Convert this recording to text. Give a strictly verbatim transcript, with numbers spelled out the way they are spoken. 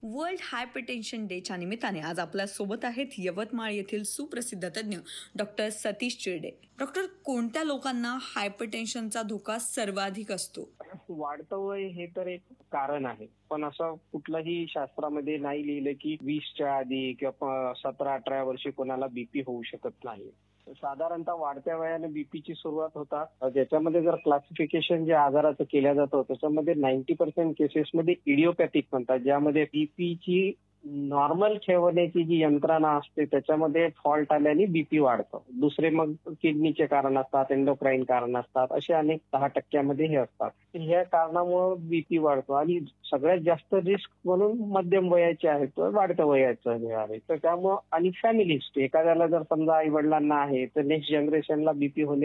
World hypertension डेच्या निमित्ताने आज आपल्या सोबत आहेत यवतमाळ येथील सुप्रसिद्ध तज्ज्ञ डॉक्टर सतीश चिरडे. डॉक्टर, कोणत्या लोकांना हायपरटेन्शनचा धोका सर्वाधिक असतो? वाढतं वय हे तर एक कारण आहे, पण असं कुठल्याही शास्त्रामध्ये नाही लिहिलं की वीसच्या आधी किंवा सतरा अठरा वर्षी कोणाला बीपी होऊ शकत नाही. साधारणतः वाढत्या वयाने बीपीची सुरुवात होतात. ज्याच्यामध्ये जर क्लासिफिकेशन जे आजाराचं केलं जातं त्याच्यामध्ये नव्वद टक्के केसेसमध्ये इडिओपॅथिक म्हणतात, ज्यामध्ये बीपीची नॉर्मल ठेवण्याची जी यंत्रणा असते त्याच्यामध्ये फॉल्ट आल्याने बीपी वाढतं. दुसरे मग किडनीचे कारण असतात, एंडोक्राईन कारण असतात, असे अनेक दहा टक्क्यामध्ये हे असतात. ह्या कारणामुळे बीपी वाढतो आणि सगळ्यात जास्त रिस्क म्हणून मध्यम वयाचे आहेत तर वाढत्या वयाचं हे आहे. तर त्यामुळे आणि फॅमिली हिस्ट्री एखाद्याला जर समजा आई वडिलांना आहे तर नेक्स्ट जनरेशनला बीपी होणे